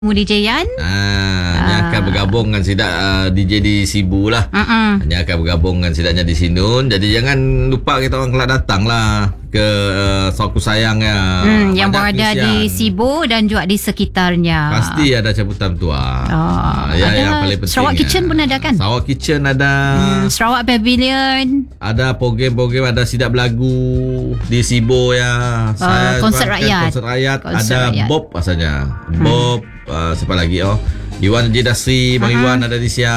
DJ Yan. Dia akan bergabung dengan Sidak DJ di Sibu lah. Dia akan bergabung dengan Sidaknya di Sinun. Jadi jangan lupa kita orang kelak datang lah ke Saku Sayang ya. Yang berada di Sibu dan juga di sekitarnya. Pasti ada cabutan tua. Yang paling penting. Sarawak Kitchen pun ada kan? Sarawak Kitchen ada. Sarawak Pavilion. Ada program-program, ada Sidak Belagu di Sibu ya. Konsert rakyat. Ada rakyat. Bob asalnya. Bob. Siapa lagi Iwan Jedasri, Bang Iwan ada di Sia,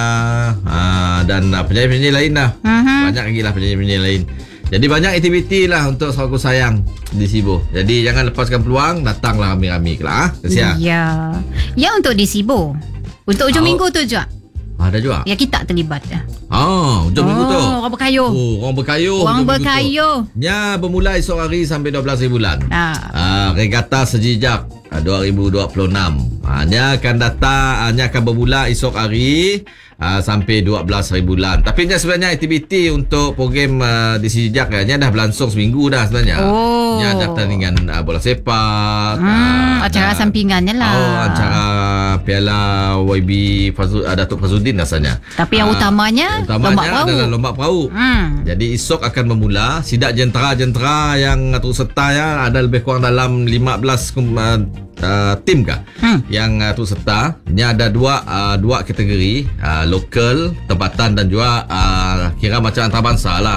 dan penyanyi-penyanyi lain lah. Banyak lagi lah penyanyi-penyanyi lain. Jadi banyak aktiviti lah untuk Sarawak Sayang di Sibu. Jadi jangan lepaskan peluang, datanglah ramai-ramai lah ke Sia. Ya. Ya, untuk di Sibu. Untuk hujung minggu tu juga. Ada juga. Ya, kita terlibat ya. Hujung minggu tu. Orang berkayuh. Orang berkayuh. Ya, bermula esok hari sampai 12 bulan. Regata Sejijak 2026. Dia akan datang, dia akan bermula esok hari sampai 12 bulan. Tapi dia sebenarnya aktiviti untuk program di Sejijak dia dah berlangsung seminggu dah sebenarnya. Dia ada pertandingan bola sepak. Acara sampingannya lah. Acara Piala YB Datuk Fazudin rasanya. Tapi yang utamanya adalah lomba perahu. Jadi esok akan bermula. Sidak jentera-jentera yang turut serta ya, ada lebih kurang dalam 15 tim kah yang turut serta. Ini ada dua kategori, lokal, tempatan dan juga kira macam antarabangsa lah.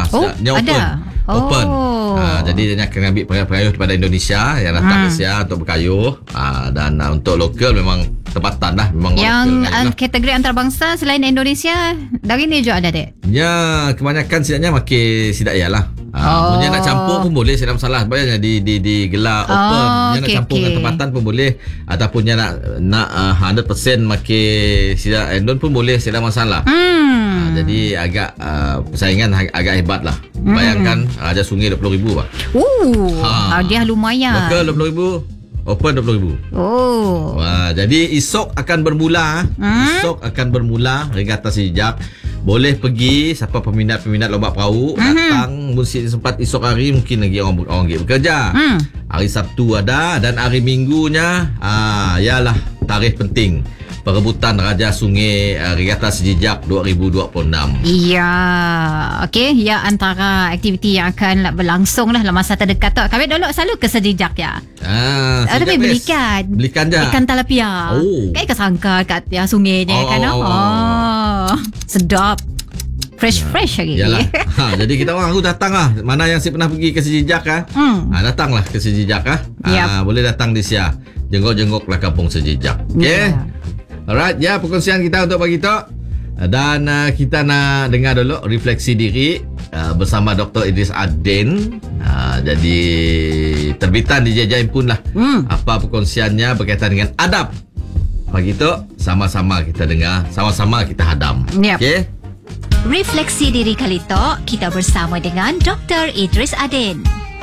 Open. Jadi dia akan ambil pengayuh daripada Indonesia yang datang ke Sia untuk berkayuh, dan untuk lokal memang tempatan lah, memang yang kategori antarabangsa selain Indonesia dari ni juga ada dek. Ya, kebanyakan sidaknya makin sidak ya lah. Punya nak campur pun boleh, tidak masalah. Sebenarnya di gelar open, punya nak campur dengan tempatan pun boleh, ataupun punya nak 100% makin sidak endon pun boleh, tidak masalah. Jadi agak persaingan agak hebat lah. Bayangkan ada sungai 20,000 lah. Dia lumayan. Lokal 20,000, open 20,000. Jadi esok akan bermula Regata Sejijak. Boleh pergi, siapa peminat lomba perahu, datang mesti sempat esok hari, mungkin lagi orang pergi bekerja. Hari Sabtu ada, dan hari Minggunya ialah tarikh penting, perebutan Raja Sungai Regata Sejijak 2026. Ya, okey. Ya, antara aktiviti yang akan berlangsung lah masa terdekat tu. Kami dulu selalu ke Sejijak ya. Tapi belikan je. Ikan talapia. Kayak kesangka kat sungai ni kan. Sedap. Fresh lagi. Yalah. Jadi kita orang aku datang lah. Mana yang saya pernah pergi ke Sejijak datanglah ke Sejijak boleh datang di Sia. Jenguk-jenguklah kampung Sejijak. Okey. Alright, ya, perkongsian kita untuk pagi tu. Dan kita nak dengar dulu refleksi diri bersama Dr. Idris Adin. Jadi terbitan DJ Jain pun lah. Apa perkongsiannya berkaitan dengan adab. Pagi tu sama-sama kita dengar, sama-sama kita hadam. Okey. Refleksi diri kali tu kita bersama dengan Dr. Idris Adin.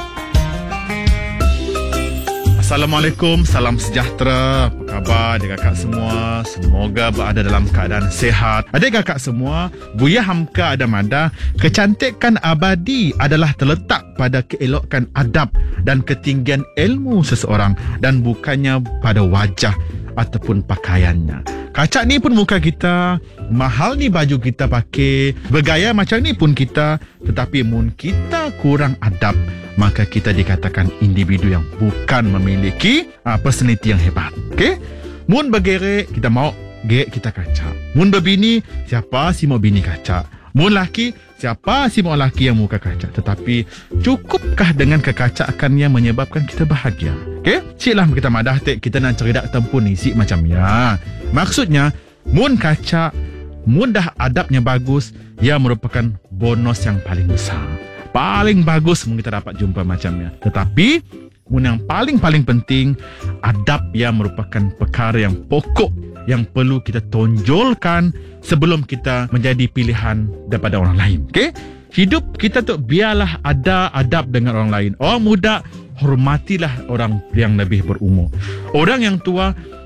Assalamualaikum, salam sejahtera. Apa khabar adik kakak semua? Semoga berada dalam keadaan sihat. Adik kakak semua, Buya Hamka Adamada, kecantikan abadi adalah terletak pada keelokan adab dan ketinggian ilmu seseorang, dan bukannya pada wajah ataupun pakaiannya. Kacak ni pun muka kita, mahal ni baju kita pakai, bergaya macam ni pun kita, tetapi mun kita kurang adab, maka kita dikatakan individu yang bukan memiliki personality yang hebat. Okey? Mun bergerek, kita mau gerek kita kacak. Mun berbini, siapa si mau bini kacak? Mun laki, siapa si mau laki yang muka kacak? Tetapi cukupkah dengan kekacakan yang menyebabkan kita bahagia? Okey? Ciklah kita madah kita nak ceridak tempun isi macam ya. Maksudnya, mun kacak, mun dah adabnya bagus, ia merupakan bonus yang paling besar. Paling bagus mungkin kita dapat jumpa macamnya. Tetapi yang paling penting, adab yang merupakan perkara yang pokok yang perlu kita tonjolkan sebelum kita menjadi pilihan daripada orang lain. Okey? Hidup kita tu biarlah ada adab dengan orang lain. Orang muda, hormatilah orang yang lebih berumur. Orang yang tua,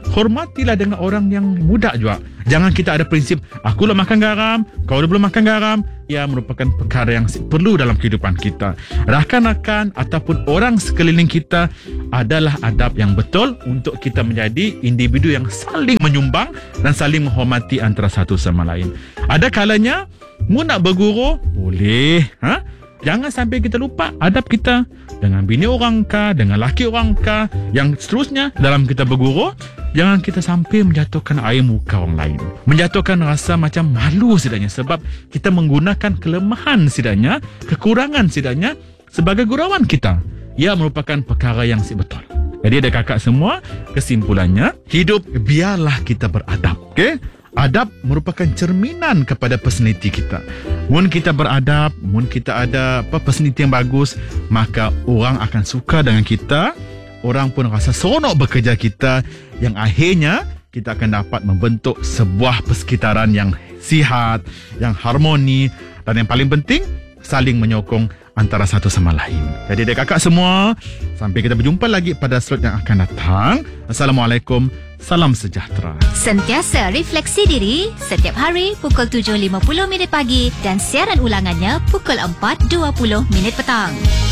hormatilah dengan orang yang muda juga. Jangan kita ada prinsip, aku belum makan garam, kau belum makan garam. Ia merupakan perkara yang perlu dalam kehidupan kita. Rakan-rakan ataupun orang sekeliling kita adalah adab yang betul untuk kita menjadi individu yang saling menyumbang dan saling menghormati antara satu sama lain. Ada kalanya, mu nak berguru, boleh. Jangan sampai kita lupa adab kita dengan bini orang kah, dengan laki orang kah, yang seterusnya dalam kita berguru. Jangan kita sampai menjatuhkan air muka orang lain, menjatuhkan rasa macam malu setidaknya, sebab kita menggunakan kelemahan setidaknya, kekurangan setidaknya sebagai gurauan kita. Ia merupakan perkara yang betul. Jadi ada kakak semua, kesimpulannya, hidup biarlah kita beradab. Okay? Adab merupakan cerminan kepada personaliti kita. Mun kita beradab, mun kita ada personaliti yang bagus, maka orang akan suka dengan kita. Orang pun rasa seronok bekerja kita, yang akhirnya kita akan dapat membentuk sebuah persekitaran yang sihat, yang harmoni, dan yang paling penting, saling menyokong antara satu sama lain. Jadi kakak semua, sampai kita berjumpa lagi pada slot yang akan datang. Assalamualaikum. Salam sejahtera. Sentiasa refleksi diri setiap hari pukul 7.50 minit pagi dan siaran ulangannya pukul 4.20 minit petang.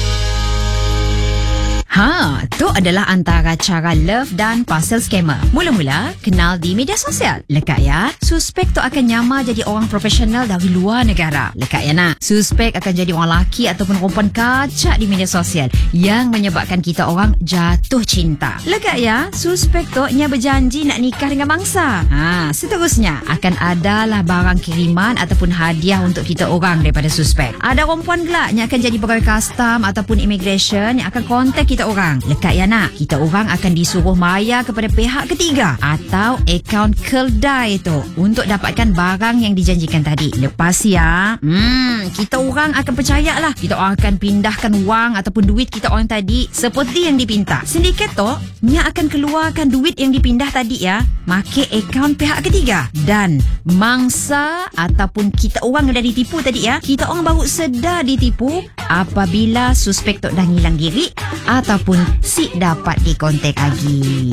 Tu adalah antara cara love dan parcel scammer. Mula-mula, kenal di media sosial. Lekat ya, suspek tu akan nyamar jadi orang profesional dari luar negara. Lekat ya nak, suspek akan jadi orang lelaki ataupun perempuan kacak di media sosial yang menyebabkan kita orang jatuh cinta. Lekat ya, suspek tu nya berjanji nak nikah dengan mangsa. Seterusnya, akan adalah barang kiriman ataupun hadiah untuk kita orang daripada suspek. Ada perempuan pula yang akan jadi pegawai custom ataupun immigration yang akan kontak kita orang. Lekat ya nak, kita orang akan disuruh bayar kepada pihak ketiga atau akaun keldai tu untuk dapatkan barang yang dijanjikan tadi. Lepas ya, kita orang akan percayalah. Kita orang akan pindahkan wang ataupun duit kita orang tadi seperti yang dipinta. Sindiket tu nya akan keluarkan duit yang dipindah tadi ya, make akaun pihak ketiga. Dan mangsa ataupun kita orang yang dah ditipu tadi ya, kita orang baru sedar ditipu apabila suspek tu dah ngilang diri ataupun si dapat dikontak lagi.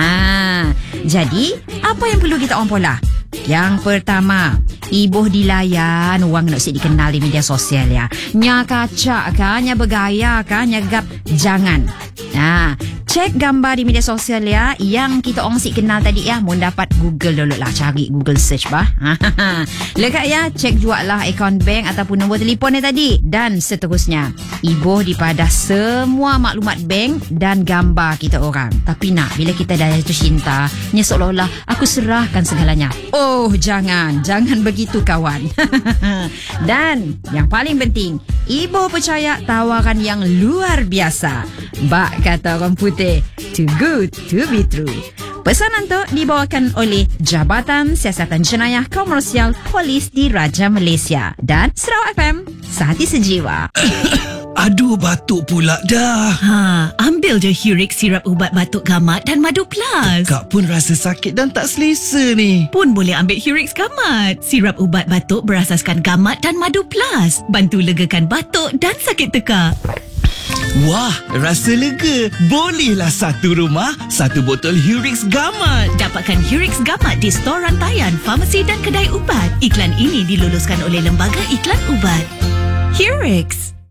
Jadi, apa yang perlu kita orang pola? Yang pertama, ibuh dilayan, orang nak si dikenal di media sosial ya. Nya kacak kah, nya bergaya kah, nya gap, jangan. Cek gambar di media sosial ya, yang kita orang si kenal tadi ya. Mau dapat Google dulu lah, cari Google search bah. Lekat ya, cek juga lah akaun bank ataupun nombor telefon tadi. Dan seterusnya, ibuh dipadah semua maklumat bank dan gambar kita orang. Tapi nak, bila kita dah jatuh cinta, nya seolah-olah aku serahkan segalanya. Oh, jangan begitu kawan. Dan yang paling penting, ibu percaya tawaran yang luar biasa. Bak kata orang putih, too good to be true. Pesanan tu dibawakan oleh Jabatan Siasatan Jenayah Komersial Polis Diraja Malaysia dan Sarawak FM, sehati sejiwa. Aduh, batuk pula dah. Ambil je Hurix sirap ubat batuk gamat dan Madu Plus. Kak pun rasa sakit dan tak selesa ni. Pun boleh ambil Hurix gamat. Sirap ubat batuk berasaskan gamat dan Madu Plus. Bantu legakan batuk dan sakit tekak. Wah, rasa lega. Bolehlah satu rumah, satu botol Hurix Gamat. Dapatkan Hurix Gamat di store rantaian, farmasi dan kedai ubat. Iklan ini diluluskan oleh Lembaga Iklan Ubat. Hurix.